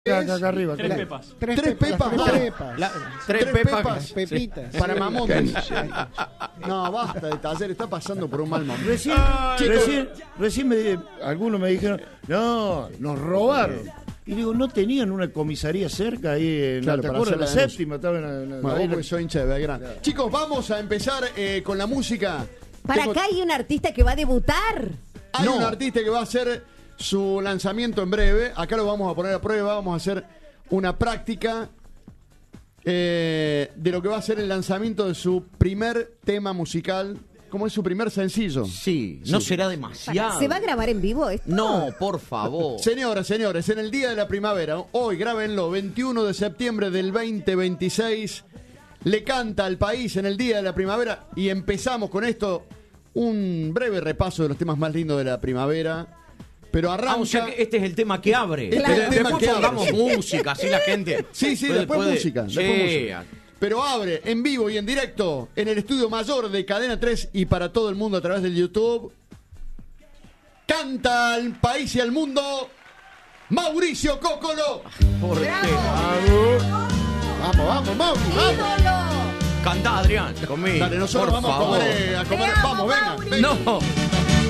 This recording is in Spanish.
Acá arriba. Tres pepas. Tres pepas. Tres pepas. Pepitas. Para mamones. No, basta de taller, está pasando por un mal momento. Recién algunos me dijeron, no, nos robaron. Y digo, ¿no tenían una comisaría cerca ahí en Claro, ¿te para acuerdas? hacer La la séptima estaba en Bueno, vos porque soy hincha de Belgrano. Claro. Chicos, vamos a empezar con la música. Para acá hay un artista que va a debutar. Hay un artista que va a hacer su lanzamiento en breve. Acá lo vamos a poner a prueba. Vamos a hacer una práctica de lo que va a ser el lanzamiento de su primer tema musical. ¿Cómo es su primer sencillo? Sí, no será demasiado. ¿Se va a grabar en vivo esto? No, por favor. Señoras, señores, en el día de la primavera, hoy grábenlo, 21 de septiembre del 2026, le canta al país en el día de la primavera y empezamos con esto, un breve repaso de los temas más lindos de la primavera, pero arranca... O sea que este es el tema que abre. Este es el tema Después que abre. pongamos música, así la gente... Sí, después música. Sí. Después música. Pero abre en vivo y en directo en el estudio mayor de Cadena 3 y para todo el mundo a través del YouTube. Canta al país y al mundo Mauricio Cocolo. ¿Por qué? Vamos, vamos. ¡Ídolo! Cantá, Adrián, conmigo. Dale, nosotros por vamos favor. a comer. Te amo, Vamos, venga. Mauri. No.